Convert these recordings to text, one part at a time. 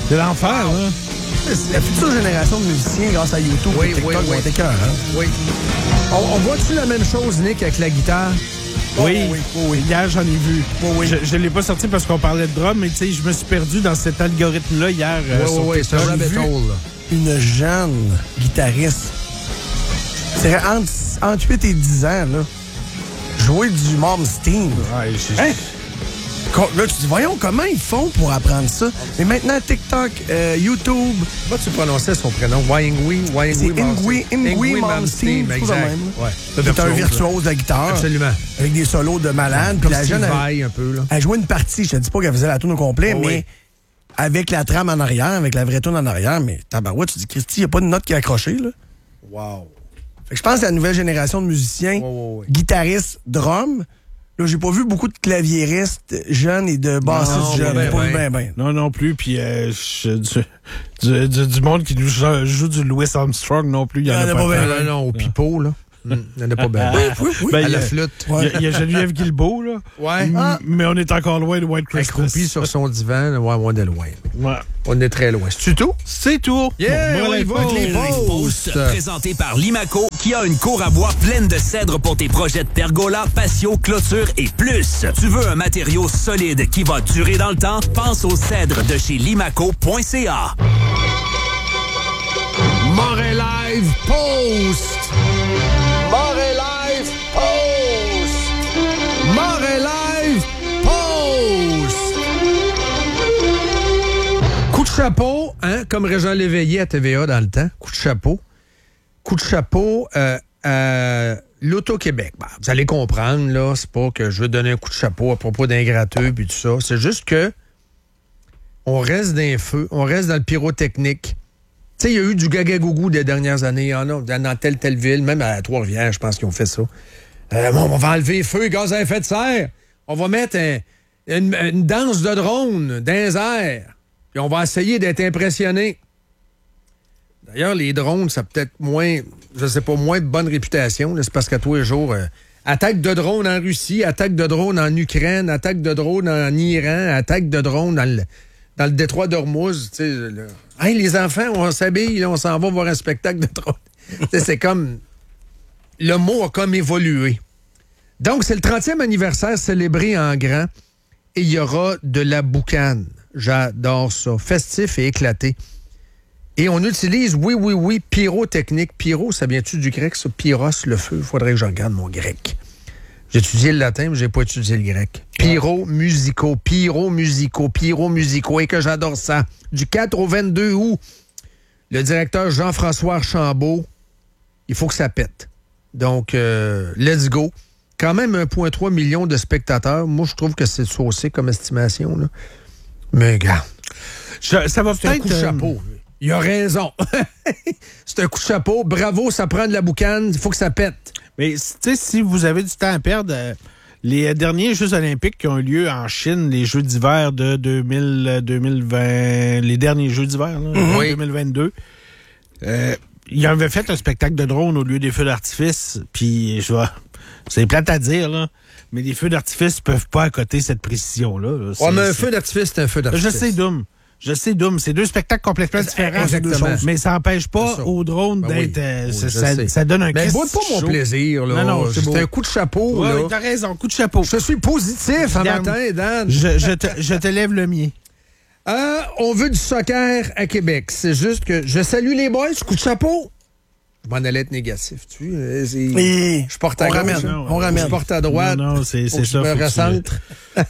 C'est l'enfer, là. La future génération de musiciens, grâce à YouTube et TikTok, vont être écœurants. Oui. On voit-tu la même chose, Nick, avec la guitare? Oui. Hier, j'en ai vu. Oui. Je ne l'ai pas sorti parce qu'on parlait de drum, mais tu sais, je me suis perdu dans cet algorithme-là hier. Oui, c'est un rabbit hole. Une jeune guitariste, c'est entre 8 et 10 ans, là, jouer du Malmsteen. Ouais, Hein? Là, tu te dis, voyons, comment ils font pour apprendre ça? Mais maintenant, TikTok, YouTube... Comment tu prononçais son prénom? Ingui Malmsteen, je trouve ça même. Ouais. C'est un virtuose de la guitare. Absolument. Avec des solos de malade. Puis la jeune, un peu, là. elle jouait une partie. Je te dis pas qu'elle faisait la tune au complet, mais avec la trame en arrière, avec la vraie tune en arrière. Mais tabarouette, tu dis, Christy, il n'y a pas de note qui est accrochée, là. Wow. Fait que je pense que la nouvelle génération de musiciens, guitaristes, drums... Là, j'ai pas vu beaucoup de claviéristes jeunes et de bassistes jeunes. J'ai pas vu ben. Non plus. Puis du monde qui joue du Louis Armstrong non plus. Il y en a pas. Non, au pipeau, là. Il n'y en a pas bien. Oui. À la flûte. Il y a Geneviève Guilbeault, là. Ouais. Mais on est encore loin de White Christmas. Accroupi sur son divan, on est loin. Ouais. On est très loin. C'est-tu tout? C'est tout. Yeah, on y va avec les posts. Présenté par Limaco, qui a une cour à bois pleine de cèdres pour tes projets de pergola, patio, clôture et plus. Tu veux un matériau solide qui va durer dans le temps? Pense aux cèdres de chez limaco.ca. Montréal Post! Montréal Post! Montréal Post! Coup de chapeau, hein, comme Régent Léveillé à TVA dans le temps. Coup de chapeau. Coup de chapeau à l'Auto-Québec. Ben, vous allez comprendre, là, c'est pas que je veux donner un coup de chapeau à propos d'un gratteux puis tout ça. C'est juste que on reste dans les feux, on reste dans le pyrotechnique. Tu sais, il y a eu du gaga-gougou des dernières années. Il y en a dans telle ville, même à Trois-Rivières, je pense qu'ils ont fait ça. On va enlever les feux, gaz à effet de serre. On va mettre une danse de drone dans les airs. Puis on va essayer d'être impressionné. D'ailleurs, les drones, ça a peut-être moins, je sais pas, moins de bonne réputation. Là, c'est parce qu'à tous les jours, attaque de drone en Russie, attaque de drone en Ukraine, attaque de drone en Iran, attaque de drone dans le détroit d'Ormuz. Hey, les enfants, on s'habille, on s'en va voir un spectacle de drone. C'est comme... Le mot a comme évolué. Donc, c'est le 30e anniversaire célébré en grand et il y aura de la boucane. J'adore ça. Festif et éclaté. Et on utilise, oui, pyrotechnique. Pyro, ça vient-tu du grec, ça? Pyros, le feu. Il faudrait que je regarde mon grec. J'ai étudié le latin, mais j'ai pas étudié le grec. Pyro-musicaux, et que j'adore ça. Du 4 au 22 août, le directeur Jean-François Archambault, il faut que ça pète. Donc, let's go. Quand même 1,3 million de spectateurs. Moi, je trouve que c'est saucé comme estimation, là. Mais, gars, ça va c'est un coup de chapeau. Il a raison. C'est un coup de chapeau. Bravo, ça prend de la boucane. Il faut que ça pète. Mais, tu sais, si vous avez du temps à perdre, les derniers Jeux olympiques qui ont eu lieu en Chine, les Jeux d'hiver de 2020, les derniers Jeux d'hiver, là, 2022, ils avaient fait un spectacle de drone au lieu des feux d'artifice. Puis, c'est plate à dire, là, mais les feux d'artifice ne peuvent pas accoter cette précision-là. Mais un feu d'artifice, c'est un feu d'artifice. Je sais, Doom. C'est deux spectacles complètement différents. Exactement. Mais ça n'empêche pas au drone d'être... ça donne un Mais bois pas mon plaisir, là. Non, c'est un coup de chapeau, là. Oui, t'as raison, coup de chapeau. Je suis positif un matin, Dan. Je te lève le mien. On veut du soccer à Québec. C'est juste que je salue les boys, coup de chapeau. Je m'en allais être négatif, tu sais. Je porte à gauche. On ramène. Je porte à droite. Non, c'est ça. Je me recentre.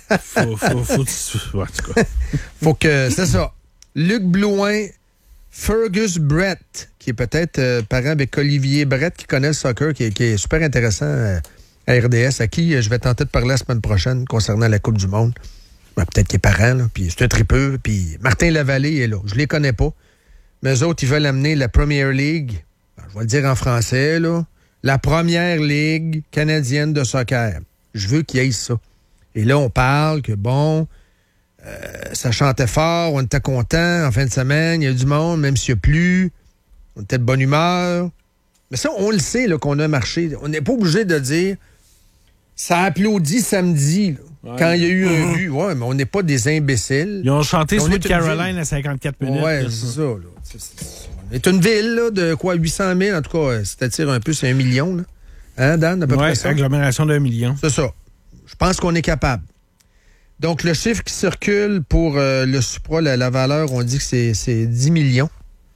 Faut que... C'est ça. Luc Blouin, Fergus Brett, qui est peut-être parent avec Olivier Brett, qui connaît le soccer, qui est super intéressant à RDS, à qui je vais tenter de parler la semaine prochaine concernant la Coupe du Monde. Peut-être qu'il est parent, là, puis c'est un tripeux. Puis Martin Lavallée est là. Je les connais pas. Mais eux autres, ils veulent amener la Premier League... Je vais le dire en français, là. La première ligue canadienne de soccer. Je veux qu'il y ait ça. Et là, on parle que, ça chantait fort, on était content en fin de semaine, il y a du monde, même s'il n'y a plus. On était de bonne humeur. Mais ça, on le sait, là, qu'on a marché. On n'est pas obligé de dire Ça a applaudi samedi, là, quand il y a eu un but. Ouais, mais on n'est pas des imbéciles. Ils ont chanté Sweet Caroline à 54 minutes. Ouais, c'est ça. Là. C'est une ville là, de quoi, 800 000, en tout cas, c'est-à-dire un peu, c'est 1 million. Là. Hein, Dan, à peu près ça? Agglomération d'1 million. C'est ça. Je pense qu'on est capable. Donc, le chiffre qui circule pour le Supra, la valeur, on dit que c'est 10 millions.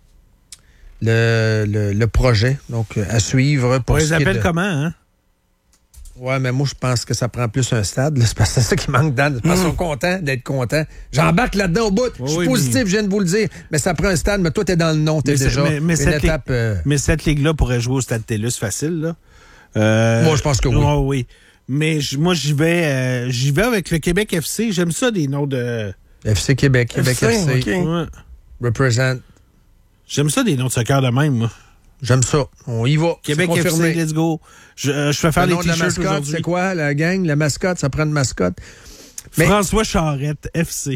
Le projet, donc à suivre. On les appelle comment, hein? Ouais, mais moi, je pense que ça prend plus un stade. Là. C'est parce que c'est ça qui manque, Dan. C'est parce qu'ils sont contents d'être contents. J'embarque là-dedans au bout. Je suis positif, je viens de vous le dire. Mais ça prend un stade. Mais toi, t'es dans le nom. T'es déjà mais une étape... Mais cette ligue-là pourrait jouer au Stade TELUS facile, là. Moi, je pense que oui. Oui. Mais moi, j'y vais avec le Québec FC. J'aime ça, des noms de... FC Québec. Québec FC. Okay. Ouais. Represent. J'aime ça, des noms de soccer de même, moi. J'aime ça. On y va. Québec FC, let's go. Je fais faire les t-shirts aujourd'hui. C'est quoi, la gang? La mascotte, ça prend une mascotte. Mais... François Charette, FC.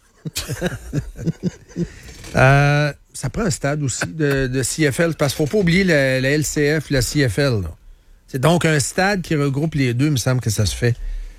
Ça prend un stade aussi de CFL, parce qu'il ne faut pas oublier la LCF, la CFL. Là. C'est donc un stade qui regroupe les deux, il me semble que ça se fait.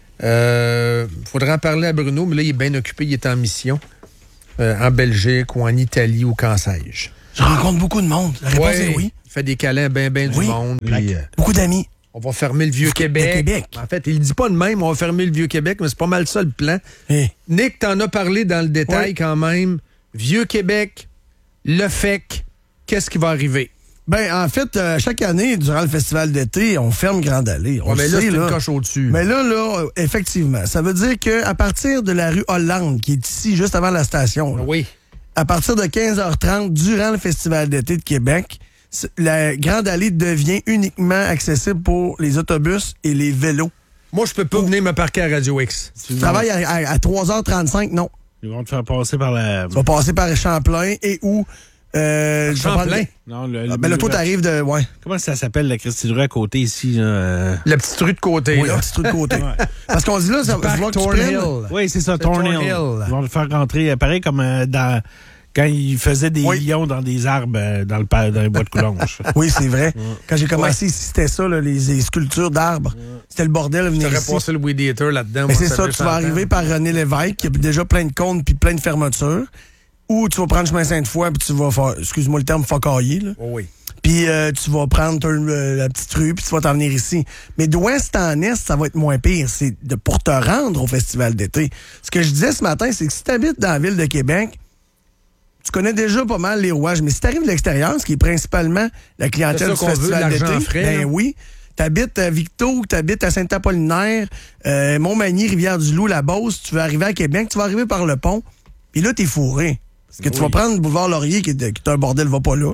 Faudra en parler à Bruno, mais là, il est bien occupé, il est en mission en Belgique ou en Italie ou qu'en sais-je. Je rencontre beaucoup de monde. La réponse est oui. Il fait des câlins bien du monde. Puis, beaucoup d'amis. On va fermer le Vieux-Québec. En fait, il dit pas de même, on va fermer le Vieux-Québec, mais c'est pas mal ça le plan. Hey. Nick, t'en as parlé dans le détail quand même. Vieux-Québec, le FEC, qu'est-ce qui va arriver? Ben, en fait, chaque année, durant le festival d'été, on ferme Grande Allée. Mais là, c'est une coche au-dessus. Mais là, effectivement, ça veut dire qu'à partir de la rue Hollande, qui est ici, juste avant la station, là, à partir de 15h30, durant le festival d'été de Québec, la Grande Allée devient uniquement accessible pour les autobus et les vélos. Moi, je peux pas venir me parquer à Radio X. Tu travailles à 3h35, non. Ils vont te faire passer par la... Tu vas passer par Champlain et où... Champlain? Non, là, toi, t'arrives de... Ouais. Comment ça s'appelle, la Christie Rue à côté, ici? La petite rue de côté. Oui, la petite rue de côté. Parce qu'on dit là, ça va que Thornhill. Oui, c'est ça, Thornhill. Ils vont le faire rentrer, pareil comme dans... Quand ils faisaient des lions dans des arbres dans les bois de Coulonges. Oui, c'est vrai. Quand j'ai commencé ici, c'était ça, là, les sculptures d'arbres. C'était le bordel à venir ici. J'aurais passé le Weed Eater là-dedans. Mais c'est ça, tu vas arriver par René Lévesque, qui a déjà plein de comptes puis plein de fermetures. Ou tu vas prendre chemin Sainte-Foy puis tu vas faire, excuse-moi le terme, focailler. Là. Oh oui. Puis tu vas prendre la petite rue puis tu vas t'en venir ici. Mais d'ouest en est, ça va être moins pire. C'est pour te rendre au festival d'été. Ce que je disais ce matin, c'est que si tu habites dans la ville de Québec, tu connais déjà pas mal les rouages, mais si tu arrives de l'extérieur, ce qui est principalement la clientèle du festival d'été, ben oui, tu habites à Victo, tu habites à Saint-Apollinaire, Montmagny, Rivière-du-Loup, la Beauce, tu vas arriver à Québec, tu vas arriver par le pont, puis là, t'es fourré. Parce que tu vas prendre le boulevard Laurier, qui est un bordel, va pas là.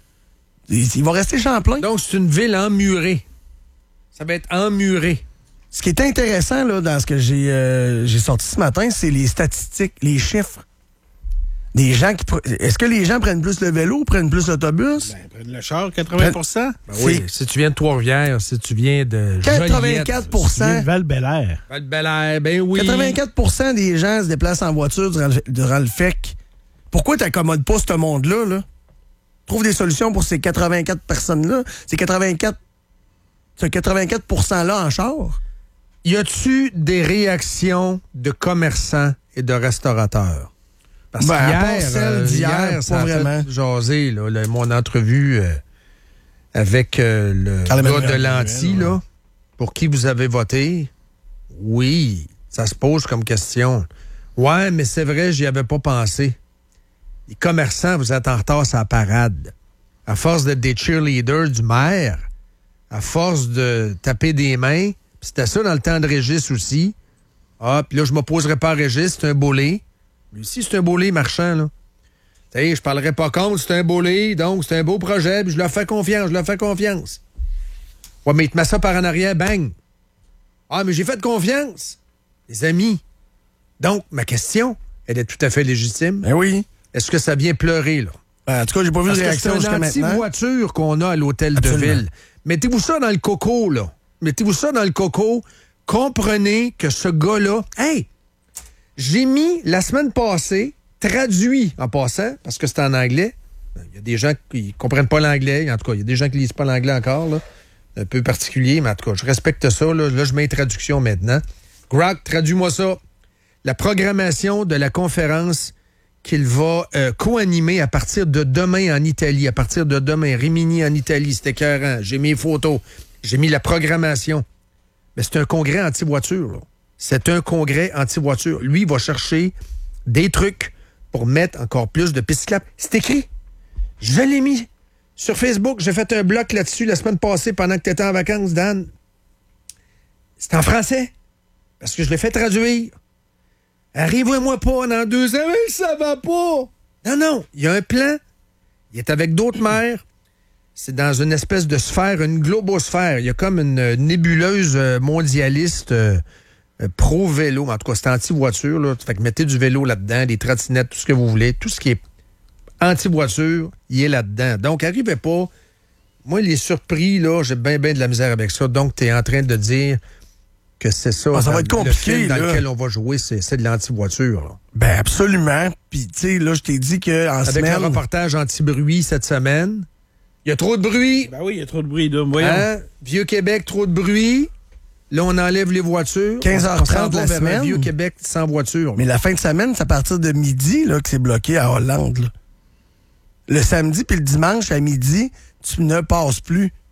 Il va rester Champlain. Donc, c'est une ville emmurée. Ça va être emmuré. Ce qui est intéressant là, dans ce que j'ai sorti ce matin, c'est les statistiques, les chiffres. Des gens est-ce que les gens prennent plus le vélo ou prennent plus l'autobus? Ben, prennent le char, 80 ben oui, si tu viens de Trois-Rivières, si tu viens de 84 de Val-Bélair. Val-Bélair, ben oui. 84 des gens se déplacent en voiture durant le FEC. Pourquoi t'accommodes pas ce monde-là? Là? Trouve des solutions pour ces 84 personnes-là. Ces 84 %-là en char. Y a-tu des réactions de commerçants et de restaurateurs? Parce qu'hier, ça a fait jaser, là, mon entrevue avec le gars de Lanty, là, pour qui vous avez voté. Oui, ça se pose comme question. Ouais, mais c'est vrai, j'y avais pas pensé. Les commerçants, vous êtes en retard sur la parade. À force d'être des cheerleaders du maire, à force de taper des mains, c'était ça dans le temps de Régis aussi. Ah, puis là, je m'opposerai pas à Régis, c'est un bolé. Lui aussi, c'est un bolé marchand, là. Tu sais, je parlerai pas contre, c'est un bolé, donc c'est un beau projet, puis je leur fais confiance. Ouais, mais il te met ça par en arrière, bang. Ah, mais j'ai fait confiance. Les amis. Donc, ma question, elle est tout à fait légitime. Ben oui. Est-ce que ça vient pleurer, là? En tout cas, j'ai pas vu de réaction jusqu'à maintenant. C'est une anti-voiture qu'on a à l'hôtel de ville. Mettez-vous ça dans le coco, là. Mettez-vous ça dans le coco. Comprenez que ce gars-là... Hey! J'ai mis, la semaine passée, traduit en passant, parce que c'est en anglais. Il y a des gens qui ne comprennent pas l'anglais. En tout cas, il y a des gens qui ne lisent pas l'anglais encore, là. un peu particulier, mais en tout cas, je respecte ça. Là, je mets une traduction maintenant. Grok, traduis-moi ça. La programmation de la conférence qu'il va co-animer à partir de demain en Italie. À partir de demain, Rimini en Italie, c'était écœurant. J'ai mis les photos. J'ai mis la programmation. Mais c'est un congrès anti-voiture, là. C'est un congrès anti-voiture. Lui, il va chercher des trucs pour mettre encore plus de pistes cyclables. C'est écrit. Je l'ai mis sur Facebook. J'ai fait un bloc là-dessus la semaine passée pendant que tu étais en vacances, Dan. C'est en français. Parce que je l'ai fait traduire. Arrivez-moi pas dans 2 ans, mais ça va pas. Non, il y a un plan. Il est avec d'autres maires. C'est dans une espèce de sphère, une globosphère. Il y a comme une nébuleuse mondialiste pro-vélo. En tout cas, c'est anti-voiture, là. Fait que mettez du vélo là-dedans, des trottinettes, tout ce que vous voulez. Tout ce qui est anti-voiture, il est là-dedans. Donc, arrivez pas. Moi, les surpris, là, j'ai bien de la misère avec ça. Donc, tu es en train de dire que c'est ça. Ça va être compliqué, le film dans là. lequel on va jouer, c'est de l'anti-voiture, là. Ben, absolument. Puis, tu sais, là, je t'ai dit qu'en semaine... Avec le reportage anti-bruit cette semaine, il y a trop de bruit. Ben oui, il y a trop de bruit, là. Voyons. Hein? Vieux-Québec, trop de bruit. Là, on enlève les voitures. 15h30 on s'en va la vers semaine. un Vieux-Québec sans voiture. Mais la fin de semaine, c'est à partir de midi là, que c'est bloqué à Hollande. Là. Le samedi puis le dimanche à midi, tu ne passes plus.